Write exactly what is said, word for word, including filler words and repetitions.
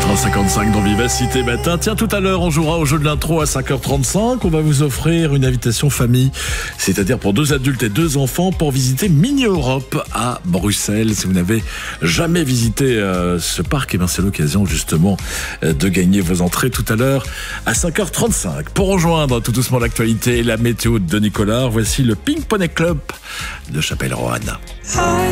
quatre heures cinquante-cinq dans Vivacité Matin. Tiens, tout à l'heure, on jouera au jeu de l'intro à cinq heures trente-cinq. On va vous offrir une invitation famille, c'est-à-dire pour deux adultes et deux enfants, pour visiter Mini Europe à Bruxelles. Si vous n'avez jamais visité euh, ce parc, eh bien c'est l'occasion justement euh, de gagner vos entrées tout à l'heure à cinq heures trente-cinq. Pour rejoindre tout doucement l'actualité et la météo de Nicolas, voici le Pink Poney Club de Chapelle-Roanne.